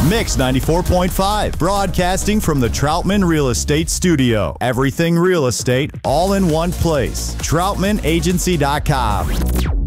Mix 94.5, broadcasting from the Troutman Real Estate Studio. Everything real estate, all in one place. TroutmanAgency.com.